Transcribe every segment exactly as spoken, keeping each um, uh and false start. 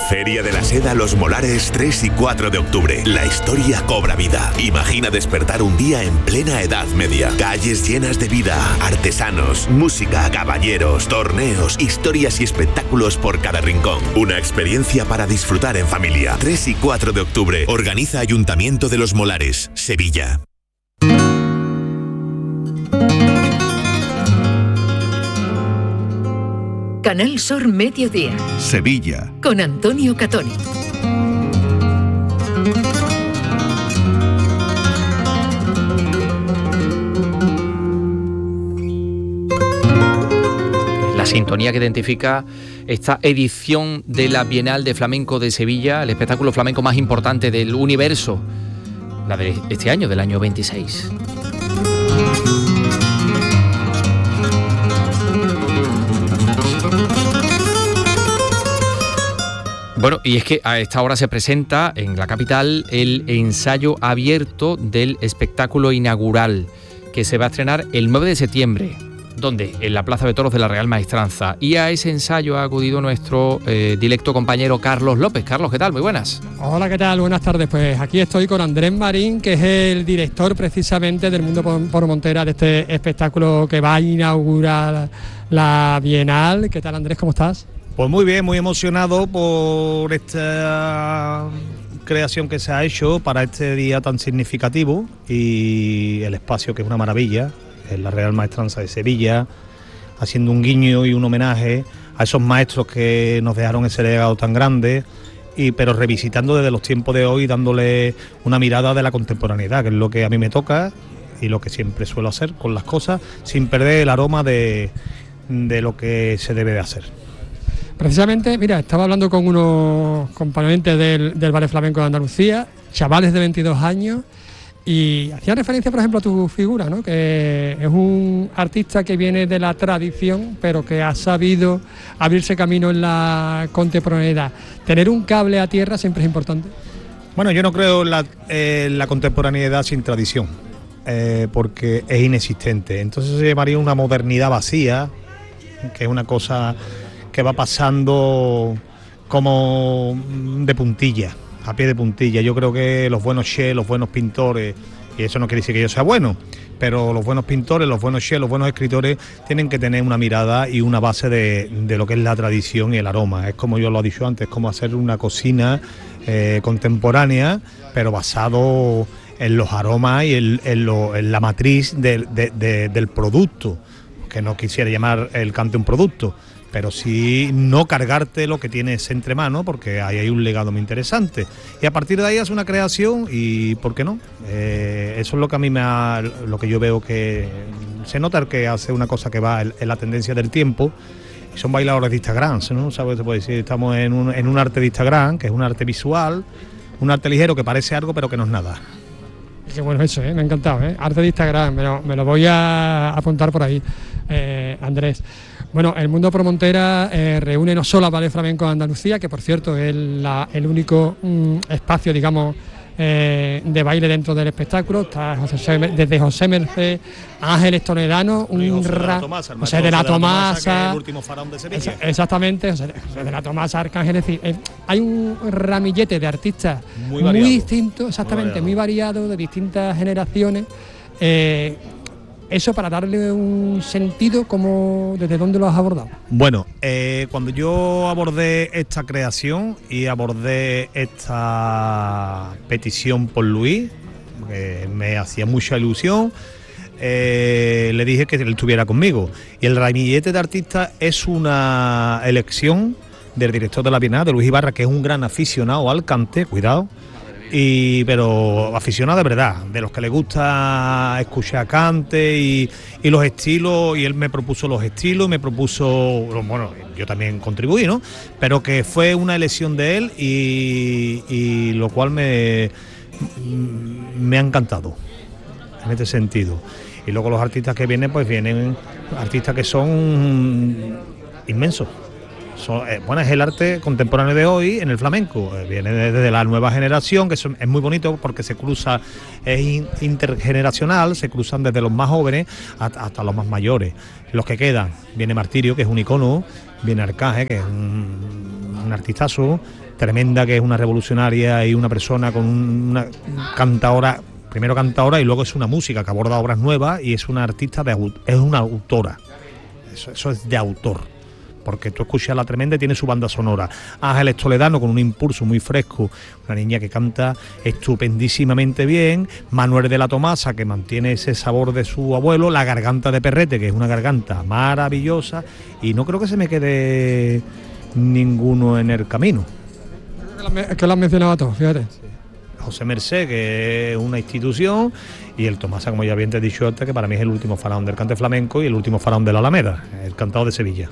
Feria de la Seda Los Molares, tres y cuatro de octubre. La historia cobra vida. Imagina despertar un día en plena Edad Media. Calles llenas de vida, artesanos, música, caballeros, torneos, historias y espectáculos por cada rincón. Una experiencia para disfrutar en familia. tres y cuatro de octubre. Organiza Ayuntamiento de Los Molares, Sevilla. Canal Sur Mediodía. Sevilla. Con Antonio Catoni. La sintonía que identifica esta edición de la Bienal de Flamenco de Sevilla, el espectáculo flamenco más importante del universo, la de este año, del año veintiséis. Bueno, y es que a esta hora se presenta en la capital el ensayo abierto del espectáculo inaugural, que se va a estrenar el nueve de septiembre. ¿Dónde? En la Plaza de Toros de la Real Maestranza. Y a ese ensayo ha acudido nuestro eh, directo compañero Carlos López. Carlos, ¿qué tal? Muy buenas. Hola, ¿qué tal? Buenas tardes. Pues aquí estoy con Andrés Marín, que es el director precisamente del Mundo por Montera, de este espectáculo que va a inaugurar la Bienal. ¿Qué tal, Andrés? ¿Cómo estás? Pues muy bien, muy emocionado por esta creación que se ha hecho para este día tan significativo y el espacio, que es una maravilla, en la Real Maestranza de Sevilla, haciendo un guiño y un homenaje a esos maestros que nos dejaron ese legado tan grande, y pero revisitando desde los tiempos de hoy, dándole una mirada de la contemporaneidad, que es lo que a mí me toca y lo que siempre suelo hacer con las cosas, sin perder el aroma de, de lo que se debe de hacer. Precisamente, mira, estaba hablando con unos componentes del, del Ballet Flamenco de Andalucía, chavales de veintidós años, y hacía referencia, por ejemplo, a tu figura, ¿no? Que es un artista que viene de la tradición, pero que ha sabido abrirse camino en la contemporaneidad. Tener un cable a tierra siempre es importante. Bueno, yo no creo en la, eh, la contemporaneidad sin tradición, eh, porque es inexistente. Entonces se llamaría una modernidad vacía, que es una cosa que va pasando como de puntilla, a pie de puntilla. Yo creo que los buenos chefs, los buenos pintores, y eso no quiere decir que yo sea bueno, pero los buenos pintores, los buenos chefs, los buenos escritores tienen que tener una mirada y una base de, de lo que es la tradición y el aroma. Es como yo lo he dicho antes, como hacer una cocina eh, contemporánea, pero basado en los aromas y en, en, lo, en la matriz de, de, de, del producto, que no quisiera llamar el cante un producto, pero sí no cargarte lo que tienes entre manos, porque ahí hay un legado muy interesante. Y a partir de ahí es una creación y, ¿por qué no? Eh, eso es lo que a mí me ha, lo que yo veo que se nota, que hace una cosa que va en, en la tendencia del tiempo. Y son bailadores de Instagram, ¿no? ¿Sabes? Se puede decir, estamos en un, en un arte de Instagram, que es un arte visual, un arte ligero que parece algo, pero que no es nada. Qué bueno eso, ¿eh? Me ha encantado, ¿eh? Arte de Instagram, me lo, me lo voy a apuntar por ahí, eh, Andrés. Bueno, el Mundo por Montera eh, reúne no solo a Ballet Flamenco de Andalucía, que por cierto es la, el único mm, espacio, digamos, eh, de baile dentro del espectáculo. Está José, desde José Merced, Ángeles Toledano, un José ra... de la Tomasa, José de la Tomasa, el último faraón de Sevilla. Ex- exactamente, José de, José de la Tomasa, Arcángel. Es decir, eh, hay un ramillete de artistas muy, muy muy distintos, exactamente, muy variado. muy variado, de distintas generaciones. Eh, Eso para darle un sentido, como ¿desde dónde lo has abordado? Bueno, eh, cuando yo abordé esta creación y abordé esta petición por Luis, que me hacía mucha ilusión, eh, le dije que él estuviera conmigo. Y el ramillete de artistas es una elección del director de la Bienal, de Luis Ibarra, que es un gran aficionado al cante, cuidado, y pero aficionado de verdad, de los que le gusta escuchar cante y, y los estilos, y él me propuso los estilos, me propuso, bueno, yo también contribuí, ¿no? Pero que fue una elección de él y, y lo cual me, me ha encantado en este sentido. Y luego los artistas que vienen, pues vienen artistas que son inmensos. Son, eh, bueno, es el arte contemporáneo de hoy en el flamenco, eh, viene desde la nueva generación, que son, es muy bonito porque se cruza, es in, intergeneracional, se cruzan desde los más jóvenes hasta, hasta los más mayores. Los que quedan, viene Martirio, que es un icono, viene Arcángel, que es un un artistazo, tremenda, que es una revolucionaria y una persona con una cantadora, primero cantadora y luego es una música que aborda obras nuevas y es una artista, de, es una autora, eso, eso es de autor. Porque tú escuchas La Tremenda y tiene su banda sonora. Ángeles Toledano con un impulso muy fresco, una niña que canta estupendísimamente bien. Manuel de la Tomasa, que mantiene ese sabor de su abuelo. La Garganta de Perrete, que es una garganta maravillosa. Y no creo que se me quede ninguno en el camino. Es que lo has mencionado a todos, fíjate. José Mercé, que es una institución, y el Tomasa, como ya bien te he dicho antes, que para mí es el último faraón del cante flamenco y el último faraón de la Alameda, el cantado de Sevilla.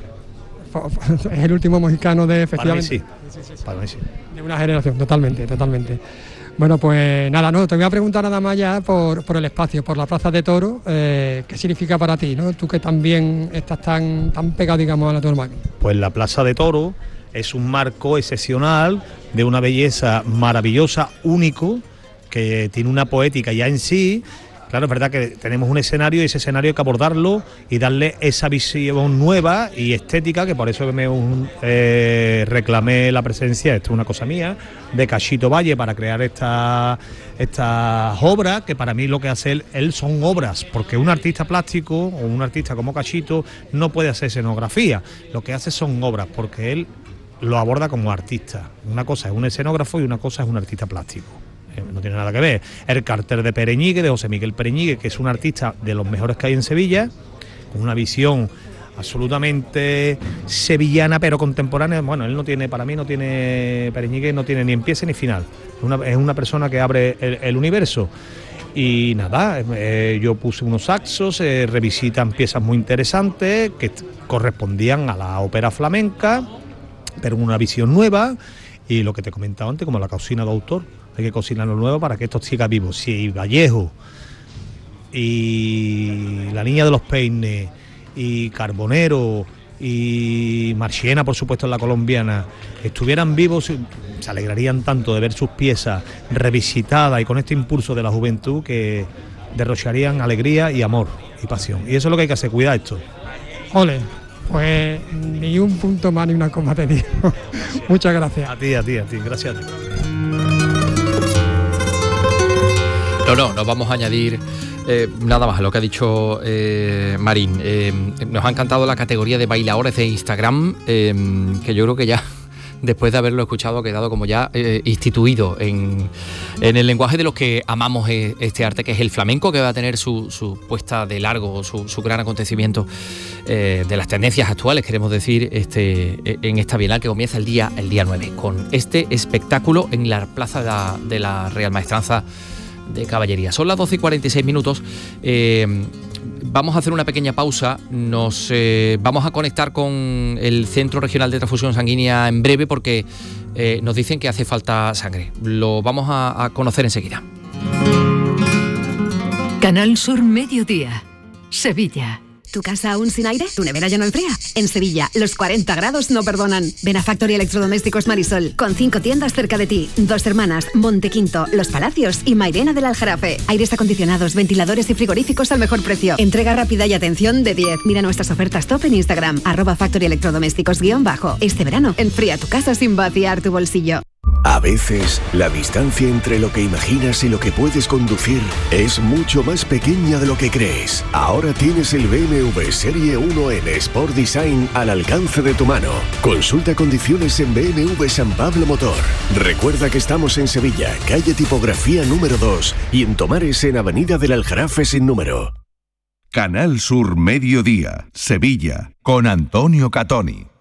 Es el último mexicano de, efectivamente. Para mí sí. Sí, sí, sí. Para mí sí. De una generación, totalmente, totalmente. Bueno, pues nada, no, te voy a preguntar nada más ya por, por el espacio, por la Plaza de Toros, eh, ¿qué significa para ti, no? Tú que también estás tan, tan pegado, digamos, a la tauromaquia. Pues la Plaza de Toros es un marco excepcional de una belleza maravillosa, único, que tiene una poética ya en sí. Claro, es verdad que tenemos un escenario y ese escenario hay que abordarlo y darle esa visión nueva y estética, que por eso me un, eh, reclamé la presencia, esto es una cosa mía, de Cachito Valle para crear estas esta obras, que para mí lo que hace él, él son obras, porque un artista plástico o un artista como Cachito no puede hacer escenografía, lo que hace son obras, porque él lo aborda como artista. Una cosa es un escenógrafo y una cosa es un artista plástico. No tiene nada que ver. El cartel de Pereñigue, de José Miguel Pereñigue, que es un artista de los mejores que hay en Sevilla, con una visión absolutamente sevillana, pero contemporánea. Bueno, él no tiene, para mí no tiene, Pereñigue no tiene ni empiece ni final. Es una, es una persona que abre el, el universo. Y nada, eh, yo puse unos saxos, eh, revisitan piezas muy interesantes que correspondían a la ópera flamenca, pero con una visión nueva. Y lo que te comentaba antes, como la cocina de autor. Hay que cocinarlo nuevo para que esto siga vivo. Si Vallejo y La Niña de los Peines y Carbonero y Marchiena, por supuesto, en la colombiana, estuvieran vivos, se alegrarían tanto de ver sus piezas revisitadas y con este impulso de la juventud que derrocharían alegría y amor y pasión. Y eso es lo que hay que hacer, cuidar esto. Ole, pues ni un punto más ni una coma te digo. Muchas gracias. A ti, a ti, a ti, gracias a ti. No, no, nos vamos a añadir eh, nada más a lo que ha dicho eh, Marín. Eh, nos ha encantado la categoría de bailadores de Instagram, eh, que yo creo que ya, después de haberlo escuchado, ha quedado como ya eh, instituido en, en el lenguaje de los que amamos este arte, que es el flamenco, que va a tener su, su puesta de largo, su, su gran acontecimiento eh, de las tendencias actuales, queremos decir, este, en esta Bienal que comienza el día, el día nueve, con este espectáculo en la Plaza de la, de la Real Maestranza de Caballería. Son las doce y cuarenta y seis minutos. Eh, vamos a hacer una pequeña pausa. Nos eh, vamos a conectar con el Centro Regional de Transfusión Sanguínea en breve porque eh, nos dicen que hace falta sangre. Lo vamos a, a conocer enseguida. Canal Sur Mediodía, Sevilla. ¿Tu casa aún sin aire? ¿Tu nevera ya no enfría? En Sevilla, los cuarenta grados no perdonan. Ven a Factory Electrodomésticos Marisol, con cinco tiendas cerca de ti. Dos Hermanas, Montequinto, Los Palacios y Mairena del Aljarafe. Aires acondicionados, ventiladores y frigoríficos al mejor precio. Entrega rápida y atención de diez. Mira nuestras ofertas top en Instagram, arroba Factory Electrodomésticos guión bajo. Este verano, enfría tu casa sin vaciar tu bolsillo. A veces, la distancia entre lo que imaginas y lo que puedes conducir es mucho más pequeña de lo que crees. Ahora tienes el B M W Serie uno en Sport Design al alcance de tu mano. Consulta condiciones en B M W San Pablo Motor. Recuerda que estamos en Sevilla, calle Tipografía número dos, y en Tomares, en Avenida del Aljarafe sin número. Canal Sur Mediodía, Sevilla, con Antonio Catoni.